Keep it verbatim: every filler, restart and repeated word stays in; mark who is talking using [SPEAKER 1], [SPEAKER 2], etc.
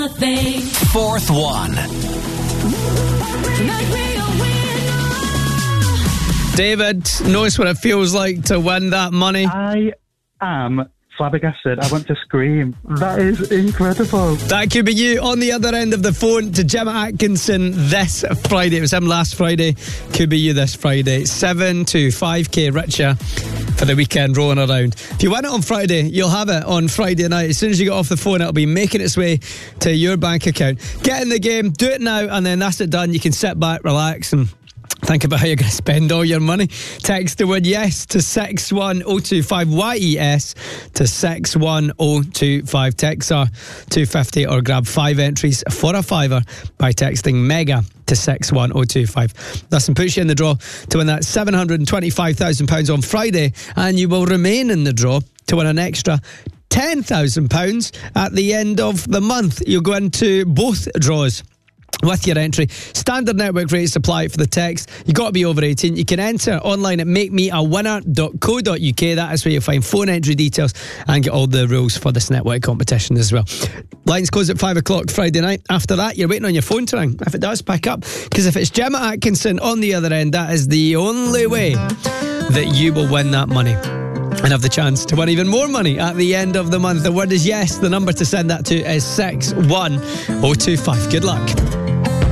[SPEAKER 1] nothing.
[SPEAKER 2] Fourth one.
[SPEAKER 3] David knows what it feels like to win that money.
[SPEAKER 4] I am flabbergasted. I want to scream. That is incredible.
[SPEAKER 3] That could be you on the other end of the phone to Gemma Atkinson this Friday. It was him last Friday. Could be you this Friday. seven to five K richer for the weekend rolling around. If you win it on Friday, you'll have it on Friday night. As soon as you get off the phone, it'll be making its way to your bank account. Get in the game, do it now, and then that's it done. You can sit back, relax, and think about how you're going to spend all your money. Text the word yes to six one oh two five, Y E S to six one oh two five. Text are two fifty or grab five entries for a fiver by texting MEGA to six one oh two five. Listen, puts you in the draw to win that seven hundred twenty-five thousand pounds on Friday, and you will remain in the draw to win an extra ten thousand pounds at the end of the month. You'll go into both draws with your entry. Standard network rates apply for the text. You've got to be over eighteen. You can enter online at make me a winner dot co dot uk. That is where you'll find phone entry details and get all the rules for this network competition as well. Lines close at five o'clock Friday night. After that, you're waiting on your phone to ring. If it does, pick up. Because if it's Gemma Atkinson on the other end, that is the only way that you will win that money and have the chance to win even more money at the end of the month. The word is yes. The number to send that to is six one oh two five. Good luck.